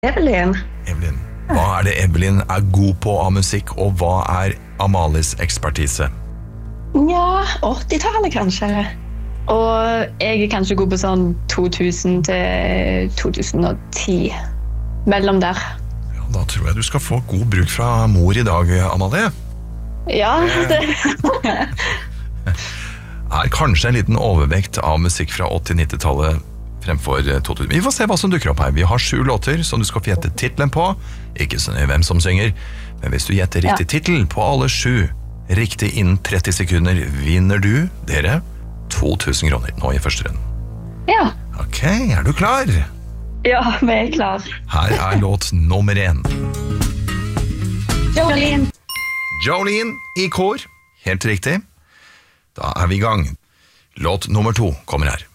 Evelyn. Evelyn. Hva det Evelyn god på av musikk, og hva Amalies ekspertise? Ja, 80-tallet kanskje. Og jeg kanskje god på sånn 2000 til 2010. Mellom der. Ja, da tror jeg du skal få god bruk fra mor i dag, Amalie. Ja, det. Kanskje en liten overvekt av musikk fra 80-90-tallet fremfor 2000. Vi får se hva som dukker opp her. Vi har 7 låter som du skal få gjette titlen på. Ikke så nøye hvem som synger, men hvis du gjetter riktig titel på alle 7, riktig innen 30 sekunder, vinner du, dere, 2000 kroner nå i første runde. Ja. Ok, du klar? Ja, vi klar. Her låt nummer 1. Jolene. Jolene i kor. Helt riktig. Da vi i gang. Låt nummer 2 kommer her.